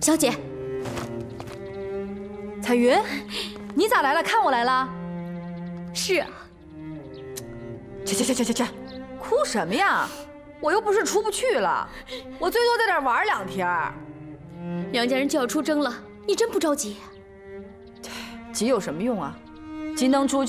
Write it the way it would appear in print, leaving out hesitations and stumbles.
小姐， 彩云，你咋来了？看我来了？ 是啊。 去，哭什么呀？我又不是出不去了，我最多在这儿玩2天。 梁家人就要出征了，你真不着急？ 急有什么用啊？急能出